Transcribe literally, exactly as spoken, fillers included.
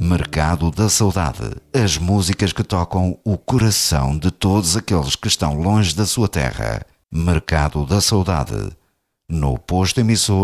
Mercado da Saudade. As músicas que tocam o coração de todos aqueles que estão longe da sua terra. Mercado da Saudade. No posto emissor